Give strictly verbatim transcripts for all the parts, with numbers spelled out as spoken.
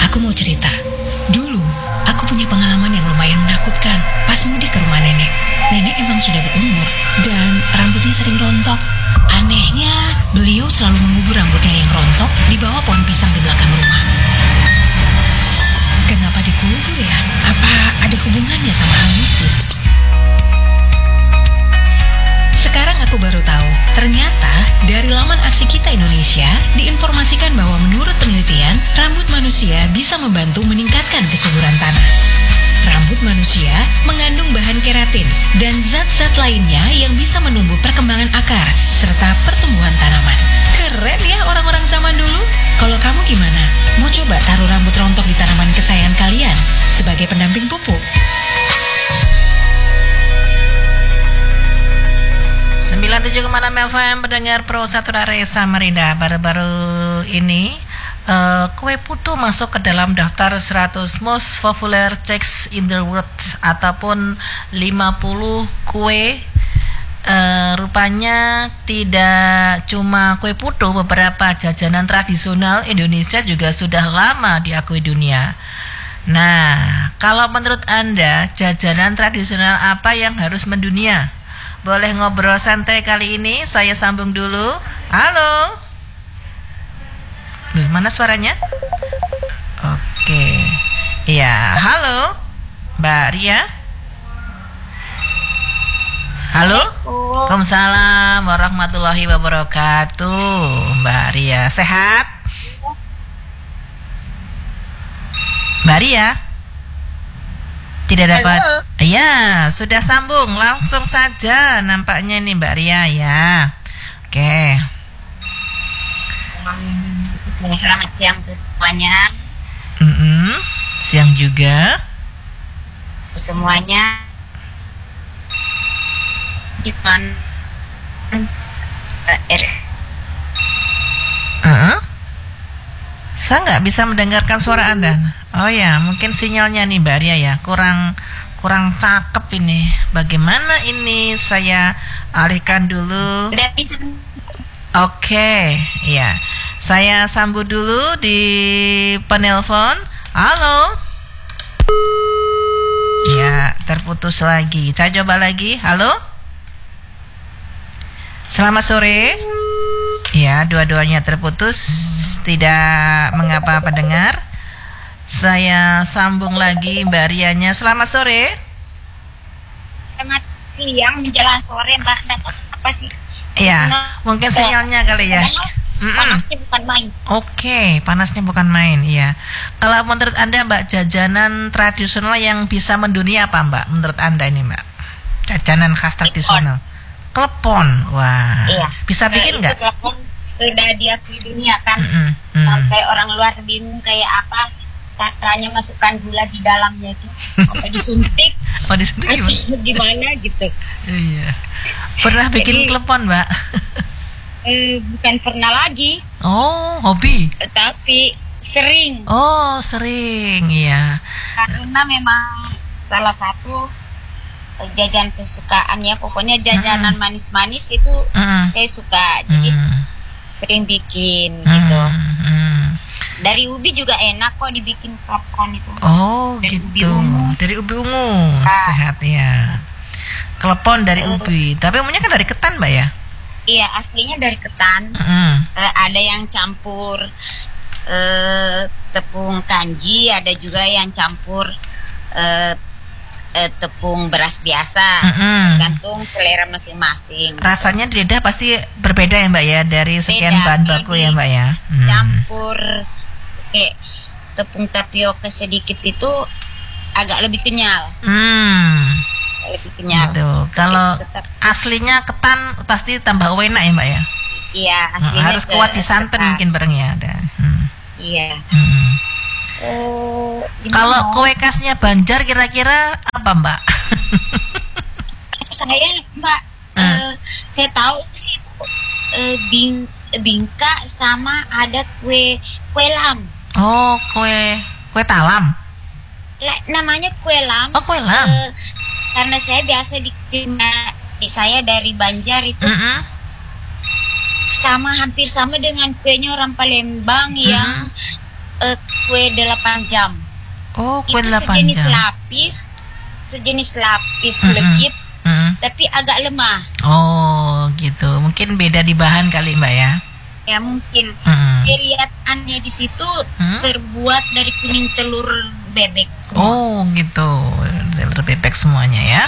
aku mau cerita. Dulu, aku punya pengalaman yang lumayan menakutkan pas mudik ke rumah nenek. Nenek emang sudah berumur dan rambutnya sering rontok. Anehnya, beliau selalu mengubur rambutnya yang rontok di bawah pohon pisang di belakang rumah. Kenapa dikubur ya? Apa ada hubungannya sama hal mistis? Sekarang aku baru tahu, ternyata dari laman Aksi Kita Indonesia diinformasikan bahwa menurut penelitian, rambut manusia bisa membantu meningkatkan kesuburan tanah. Rambut manusia mengandung bahan keratin dan zat-zat lainnya yang bisa menumbuh perkembangan akar serta pertumbuhan tanaman. Keren ya orang-orang zaman dulu. Kalau kamu gimana? Mau coba taruh rambut rontok di tanaman kesayangan kalian sebagai pendamping pupuk? sembilan puluh tujuh koma enam F M pendengar Pro satu Rare Samarinda. Baru-baru ini uh, kue putu masuk ke dalam daftar seratus most popular cakes in the world ataupun lima puluh kue. Uh, rupanya tidak cuma kue putu, beberapa jajanan tradisional Indonesia juga sudah lama diakui dunia. Nah, kalau menurut Anda jajanan tradisional apa yang harus mendunia? Boleh ngobrol santai kali ini, saya sambung dulu. Halo. Duh, mana suaranya? Oke. Iya, halo. Mbak Ria. Halo. Waalaikumsalam warahmatullahi wabarakatuh. Mbak Ria, sehat? Mbak Ria? Tidak dapat. Iya, sudah sambung. Langsung saja nampaknya nih Mbak Ria ya. Oke. Selamat siang semuanya. Mm-mm. Siang juga. Semuanya. Gimana? Uh-uh. Saya nggak bisa mendengarkan suara Anda. Oh ya, mungkin sinyalnya nih Mbak Ria ya kurang kurang cakep ini. Bagaimana ini? Saya alihkan dulu. Udah bisa. Oke, ya. Saya sambut dulu di penelpon. Halo. Ya, terputus lagi. Saya coba lagi. Halo. Selamat sore. Ya, dua-duanya terputus. Tidak mengapa pendengar. Saya sambung lagi Mbak Rianya. Selamat sore. Selamat siang menjelang sore Mbak. Dapat apa sih? Iya, mungkin sinyalnya kali ya. Panasnya bukan main. Oke, panasnya bukan main. Iya. Kalau menurut Anda Mbak, jajanan tradisional yang bisa mendunia apa Mbak? Menurut Anda ini Mbak, jajanan khas tradisional. Klepon, wah. Iya. Bisa bikin nggak? Klepon sudah diakui dunia kan. Mm-mm, mm. Sampai orang luar bingung kayak apa caranya masukkan gula di dalamnya itu. Sampai disuntik. Oh, disuntik gimana? Gimana gitu. Iya. Pernah bikin Jadi, klepon Mbak? eh, bukan pernah lagi. Oh, hobi. Tapi sering. Oh, sering, iya. Karena memang salah satu jajan kesukaannya, pokoknya jajanan mm. manis-manis itu mm. saya suka, jadi mm. sering bikin mm. gitu. Mm. Dari ubi juga enak kok dibikin klepon itu. Oh, dari gitu. Ubi dari ubi ungu, nah. Sehat ya. Klepon dari uh. ubi, tapi umumnya kan dari ketan, Mbak ya? Iya, aslinya dari ketan. Mm. Uh, ada yang campur uh, tepung kanji, ada juga yang campur uh, uh, tepung beras biasa. Mm-hmm. Tergantung selera masing-masing. Rasanya di lidah pasti berbeda ya Mbak ya, dari sekian Beda, bahan baku ya Mbak ya. Hmm. Campur kayak tepung tapioka sedikit itu agak lebih kenyal. Hmm. Lebih kenyal. Gitu. Kalau aslinya ketan pasti tambah enak ya Mbak ya. Iya, aslinya nah, harus kuat di santan mungkin barengnya ada. Hmm. Iya. Hmm. Uh, Kalau kue khasnya Banjar kira-kira apa Mbak? Saya Mbak, hmm. uh, saya tahu sih uh, bing bingka sama ada kue kue lam. Oh, kue kue talam. La, namanya kue lam. Oh, kue lam. Uh, karena saya biasa di, di saya dari Banjar itu. Mm-hmm. Sama hampir sama dengan kuenya orang Palembang mm-hmm. yang uh, kue delapan jam. Oh, kue itu delapan sejenis jam. lapis, sejenis lapis Mm-mm. legit, Mm-mm. tapi agak lemah. Oh, gitu. Mungkin beda di bahan kali Mbak ya. Ya mungkin. Mm-mm. Kelihatannya di situ Hmm? terbuat dari kuning telur bebek semua. Oh, gitu. Telur bebek semuanya ya.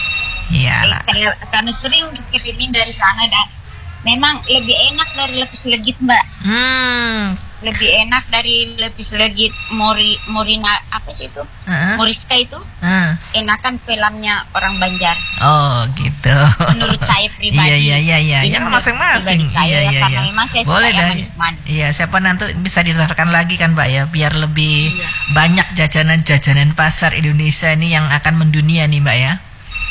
Eh, Iyalah. saya karena sering dikirimin dari sana dan memang lebih enak dari lapis legit Mbak. Hmm. Lebih enak dari lapis legit Mori Morina apa sih itu? Heeh. Moriska itu Heeh. enakan filmnya orang Banjar. Oh, gitu. Menurut saya pribadi. Iya, iya, iya, iya. Ini Ya, menurut masing-masing. pribadi saya, Iya, ya, iya, karena iya. memang saya Boleh suka yang dah. manis-manis. Iya, siapa nanti bisa ditawarkan lagi kan, Mbak ya, biar lebih Iya. banyak jajanan-jajanan pasar Indonesia ini yang akan mendunia nih, Mbak ya.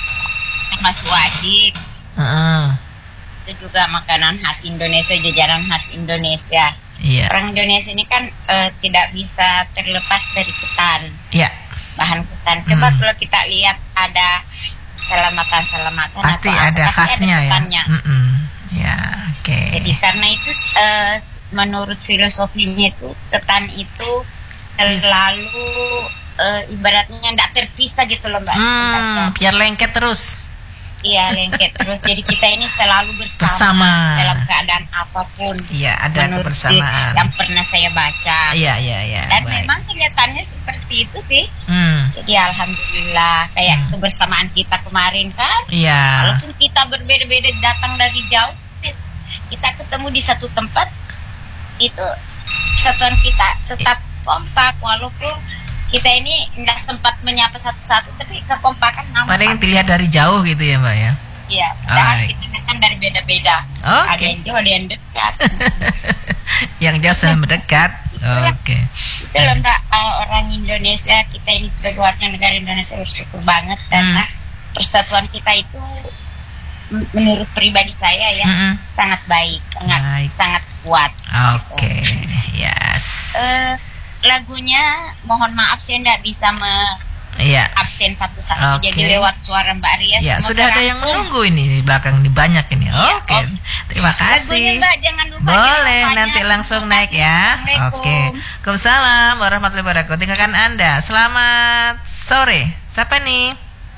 Mas wajib. Heeh. Itu juga makanan khas Indonesia, jajanan khas Indonesia. Iya. Orang Indonesia ini kan eh, tidak bisa terlepas dari ketan, Iya. bahan ketan. Coba Hmm. kalau kita lihat ada selamatan-selamatan Pasti atau apa, ada pasti khasnya ada ya. ketannya. Mm-mm. Ya, oke. Jadi karena itu eh, menurut filosofinya itu ketan itu selalu eh, ibaratnya tidak terpisah gitu loh Mbak. Hmm, biar lengket terus. Iya lengket terus. Jadi kita ini selalu bersama, Bersama. dalam keadaan apapun. Iya, ada Menurut kebersamaan. yang pernah saya baca. Iya, iya, iya. Dan baik. memang kelihatannya seperti itu sih. Hmm. Jadi alhamdulillah kayak Hmm. kebersamaan kita kemarin kan. Iya. Walaupun kita berbeda-beda datang dari jauh, kita ketemu di satu tempat, itu persatuan kita tetap kompak walaupun kita ini tidak sempat menyapa satu-satu, tapi kekompakan nampak. Pada yang dilihat dari jauh gitu ya, Mbak ya. Iya, dan Baik. kita kan dari beda-beda. Oke. Ada yang jauh, ada yang dekat. Yang jauh sama mendekat. ya. Oke. Itu loh Mbak, uh, orang Indonesia, kita ini sebagai warga negara Indonesia bersyukur banget karena persatuan kita itu m- menurut pribadi saya ya Mm-mm. sangat baik, sangat Baik. sangat kuat. Oke. Yes. Eh, lagunya mohon maaf saya tidak bisa me Iya. absen satu-satu, Oke. jadi lewat suara Mbak Ria. Ya, semua sudah ada yang terangkum. menunggu ini di belakang ini banyak ini. Iya, Oke. oke. Terima Lagunya kasih. Mbak jangan lupa. Boleh, jangan lupa nanti ya. langsung naik ya. Assalamualaikum. Oke. Waalaikumsalam warahmatullahi wabarakatuh. Tinggalkan Anda. Selamat sore. Siapa nih?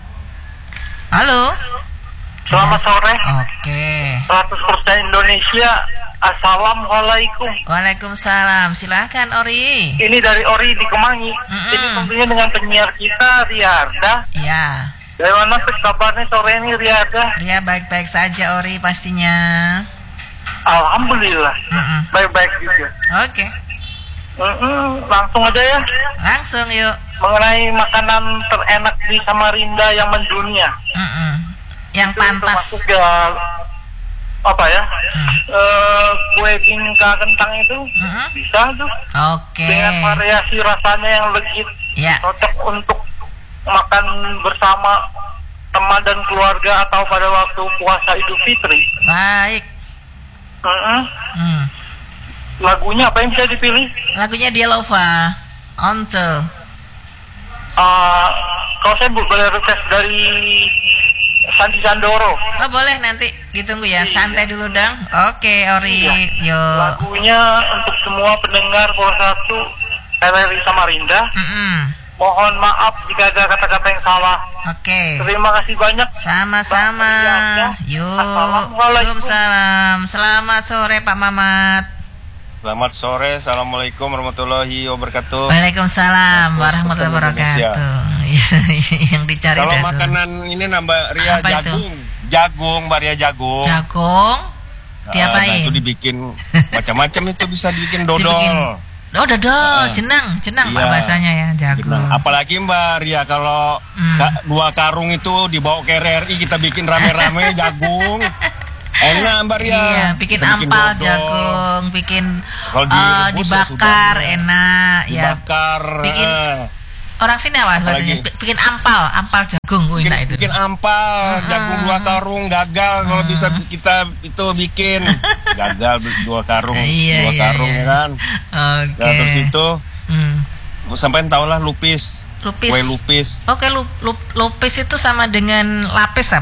Halo. Selamat sore, Oke. seratus persen Indonesia. Assalamualaikum. Waalaikumsalam. Silakan Ori. Ini dari Ori di Kemangi. Mm-mm. Ini tentunya dengan penyiar kita Riarda. Ya. Dari mana sih kabarnya sore ini Riarda? Ya, baik-baik saja Ori pastinya. Alhamdulillah, Mm-mm. baik-baik juga. Oke. Mm-mm, Langsung aja ya, Langsung yuk. mengenai makanan terenak di Samarinda yang mendunia. Mm-mm. Yang Itu pantas. termasuk ya apa ya? Hmm. Eh, kue bingka kentang itu Mm-mm. bisa tuh Oke. dengan variasi rasanya yang legit. Ya. Cocok untuk makan bersama teman dan keluarga atau pada waktu puasa Idul Fitri. Baik. Mm-mm. Hmm. Lagunya apa yang bisa dipilih? Lagunya Dialova. Once. Uh, kalau saya boleh request dari Santi Sandoro. Oh boleh nanti ditunggu ya. Santai dulu dong. Oke Ori. Iya. Yuk. Lagunya untuk semua pendengar Power satu R R I Samarinda. Mm-mm. Mohon maaf jika ada kata-kata yang salah. Oke. Terima kasih banyak. Sama-sama. Bang Ria. Yuk. Assalamualaikum. Waalaikumsalam. Selamat sore Pak Mamat. Selamat sore, Assalamualaikum warahmatullahi wabarakatuh. Waalaikumsalam Terus warahmatullahi pesan Indonesia. wabarakatuh. Yang dicari Kalau dah tuh. makanan ini nambah Ria Apa itu? jagung, jagung, Mbak Ria jagung. Jagung. Nah, Diapain? itu dibikin macam-macam, itu bisa dibikin dodol. Dibikin- Oh dodol, Nah. jenang, jenang Iya. Pak bahasanya ya, jagung. Nah, apalagi Mbak Ria kalau Hmm. ka- dua karung itu dibawa ke R R I kita bikin rame-rame jagung. Enak Mbak Ria. Iya, bikin Kita ampal dodol, jagung, bikin Kalau eh, direbus ya dibakar sudah. enak ya. dibakar. Bikin eh. Orang sini apa bahasanya? Apalagi? Bikin ampal, ampal jagung, oh, bikin, enak itu. bikin ampal, Hmm. jagung dua karung gagal kalau Hmm. bisa kita itu bikin gagal dua karung, Iya, dua iya, karung iya. ya kan. Oke. Nah, terus itu Hmm. sampai tahu lah lupis, Lupis. kue lupis. Oke, lup, lup, lupis itu sama dengan lapis apa ya?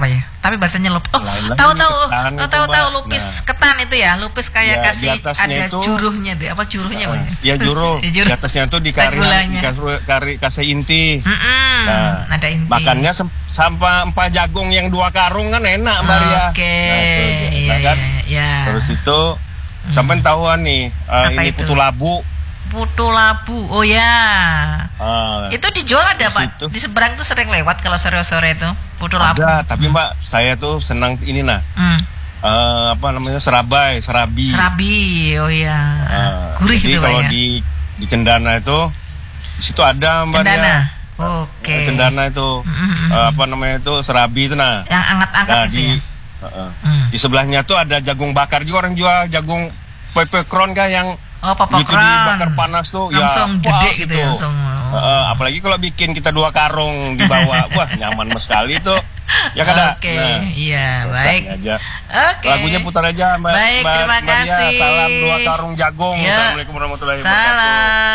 tapi bahasanya lupis. Oh, tahu-tahu, tahu-tahu lupis nah. ketan itu ya, lupis kayak ya, kasih ada itu, juruhnya tuh, apa juruhnya? Uh, ya juruh. Di atasnya tuh dikari kari kasih inti. Mm-mm, nah, ada inti. Makannya sampai empat jagung yang dua karung kan enak, Maria. Oke. Okay. Nah, iya, kan? iya. Terus itu hmm. sampai tahuan nih, uh, ini itu? putu labu. Putu labu, oh ya. Uh, itu dijual ada Pak? Itu. Di seberang tuh sering lewat kalau sore-sore itu putu ada, labu. Ada, tapi hmm. Mbak saya tuh senang ini nah. Hmm. Uh, apa namanya serabai, serabi. Serabi, oh ya. Uh, Gurih jadi itu Pak kalau ya. di di Cendana itu di situ ada Mbak. Cendana. Oke. Okay. Cendana itu mm-hmm. uh, apa namanya itu serabi itu nah. Yang anget-anget nah, itu di, ya. Uh, uh. Mm. Di sebelahnya tuh ada jagung bakar juga, orang jual jagung pepekron kah yang oh, gitu dibakar panas tuh langsung ya gede gitu ya langsung. Oh. Uh, apalagi kalau bikin kita dua karung dibawa, wah nyaman sekali tuh. Ya kan? Oke, okay, nah, iya baik. Oke. Okay. Lagunya putar aja, Mbak. Baik, Mbak, terima Maria, kasih. Salam dua karung jagung. Ya. Assalamualaikum warahmatullahi wabarakatuh. Salam.